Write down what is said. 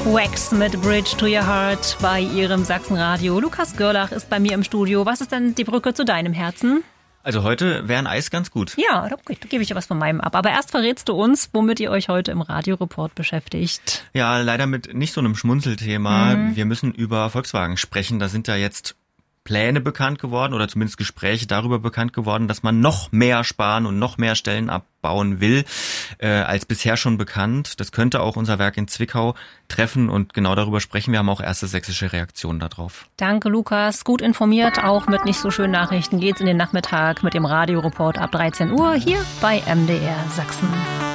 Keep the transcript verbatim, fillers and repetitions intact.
Wax mit Bridge to Your Heart bei Ihrem Sachsenradio. Lukas Görlach ist bei mir im Studio. Was ist denn die Brücke zu deinem Herzen? Also heute wäre ein Eis ganz gut. Ja, da, da gebe ich dir was von meinem ab. Aber erst verrätst du uns, womit ihr euch heute im Radioreport beschäftigt. Ja, leider mit nicht so einem Schmunzelthema. Mhm. Wir müssen über Volkswagen sprechen. Da sind ja jetzt Pläne bekannt geworden oder zumindest Gespräche darüber bekannt geworden, dass man noch mehr sparen und noch mehr Stellen abbauen will, äh, als bisher schon bekannt. Das könnte auch unser Werk in Zwickau treffen und genau darüber sprechen. Wir haben auch erste sächsische Reaktionen darauf. Danke, Lukas. Gut informiert, auch mit nicht so schönen Nachrichten geht's in den Nachmittag mit dem Radioreport ab dreizehn Uhr hier bei M D R Sachsen.